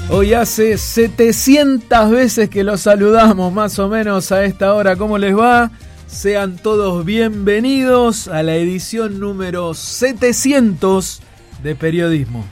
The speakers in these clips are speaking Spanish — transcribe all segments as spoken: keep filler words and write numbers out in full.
Hoy hace setecientas veces que los saludamos más o menos a esta hora. ¿Cómo les va? Sean todos bienvenidos a la edición número setecientos de Periodismo.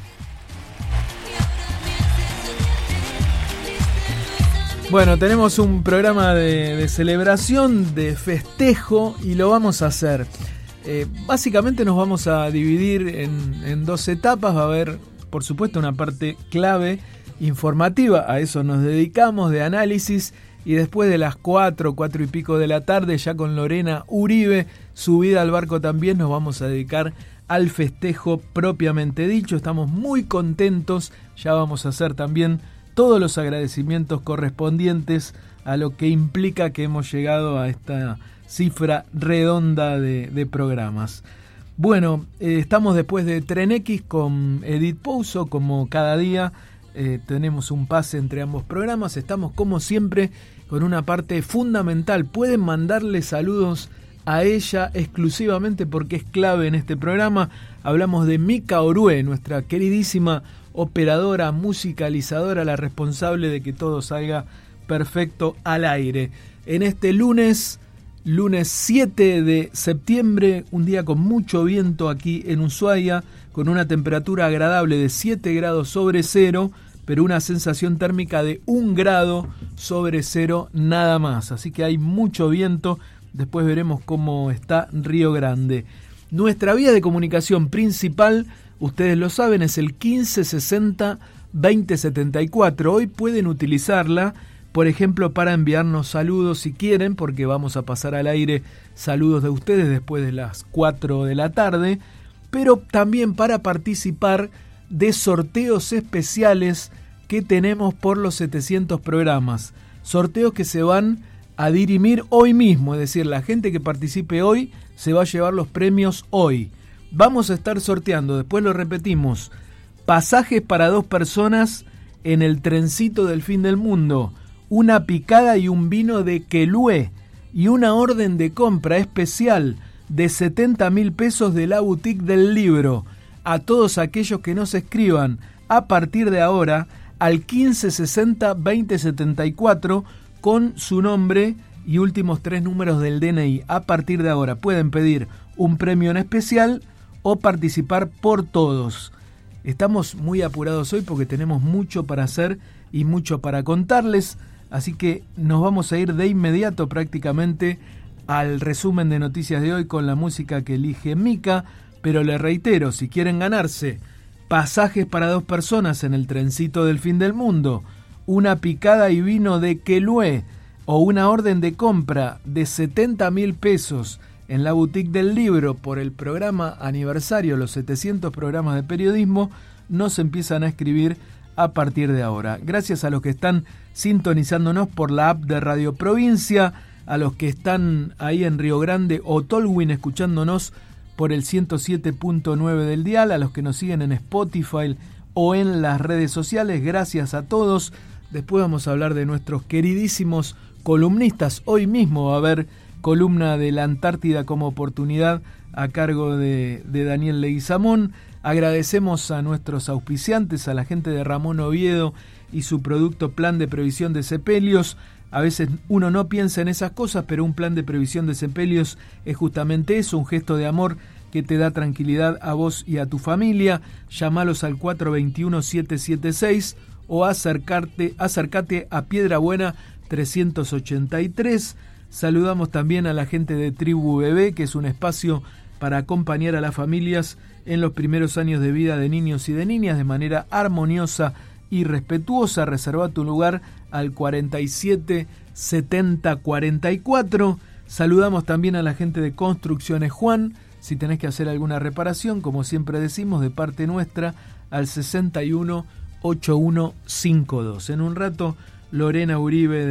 Bueno, tenemos un programa de, de celebración, de festejo y lo vamos a hacer. Eh, básicamente nos vamos a dividir en, en dos etapas. Va a haber, por supuesto, una parte clave informativa, a eso nos dedicamos, de análisis, y después de las cuatro, cuatro y pico de la tarde, ya con Lorena Uribe, subida al barco también, nos vamos a dedicar al festejo propiamente dicho. Estamos muy contentos, ya vamos a hacer también todos los agradecimientos correspondientes a lo que implica que hemos llegado a esta cifra redonda de, de programas. Bueno, eh, estamos después de Tren X con Edith Pouso, como cada día. Eh, tenemos un pase entre ambos programas. Estamos como siempre con una parte fundamental. Pueden mandarle saludos a ella exclusivamente porque es clave en este programa. Hablamos de Mica Orue, nuestra queridísima operadora, musicalizadora, la responsable de que todo salga perfecto al aire. En este lunes, lunes siete de septiembre, un día con mucho viento aquí en Ushuaia, con una temperatura agradable de siete grados sobre cero, pero una sensación térmica de un grado sobre cero nada más. Así que hay mucho viento. Después veremos cómo está Río Grande. Nuestra vía de comunicación principal, ustedes lo saben, es el quince sesenta veinte setenta y cuatro. Hoy pueden utilizarla, por ejemplo, para enviarnos saludos si quieren, porque vamos a pasar al aire saludos de ustedes después de las cuatro de la tarde, pero también para participar de sorteos especiales que tenemos por los setecientos programas. Sorteos que se van a dirimir hoy mismo, es decir, la gente que participe hoy se va a llevar los premios hoy. Vamos a estar sorteando, después lo repetimos, pasajes para dos personas en el trencito del fin del mundo, una picada y un vino de Quelué y una orden de compra especial de setenta mil pesos de la boutique del libro. A todos aquellos que nos escriban a partir de ahora al quince sesenta veinte setenta y cuatro con su nombre y últimos tres números del D N I. A partir de ahora pueden pedir un premio en especial o participar por todos. Estamos muy apurados hoy porque tenemos mucho para hacer y mucho para contarles, así que nos vamos a ir de inmediato prácticamente al resumen de noticias de hoy con la música que elige Mica. Pero les reitero, si quieren ganarse pasajes para dos personas en el trencito del fin del mundo, una picada y vino de Quelué o una orden de compra de setenta mil pesos en la boutique del libro por el programa aniversario, los setecientos programas de periodismo, nos empiezan a escribir a partir de ahora. Gracias a los que están sintonizándonos por la app de Radio Provincia, a los que están ahí en Río Grande o Tolwyn escuchándonos por el ciento siete punto nueve del dial, a los que nos siguen en Spotify o en las redes sociales, gracias a todos. Después vamos a hablar de nuestros queridísimos columnistas. Hoy mismo va a haber columna de la Antártida como oportunidad a cargo de, de Daniel Leguizamón. Agradecemos a nuestros auspiciantes, a la gente de Ramón Oviedo y su producto Plan de Previsión de Sepelios. A veces uno no piensa en esas cosas, pero un plan de previsión de sepelios es justamente eso, un gesto de amor que te da tranquilidad a vos y a tu familia. Llámalos al cuatro dos uno siete siete seis o acercarte, acércate a Piedra Buena trescientos ochenta y tres. Saludamos también a la gente de Tribu Bebé, que es un espacio para acompañar a las familias en los primeros años de vida de niños y de niñas de manera armoniosa y respetuosa. Reserva tu lugar al cuarenta y siete setenta cuarenta y cuatro. Saludamos también a la gente de Construcciones Juan. Si tenés que hacer alguna reparación, como siempre decimos, de parte nuestra, al sesenta y uno ochenta y uno cincuenta y dos. En un rato, Lorena Uribe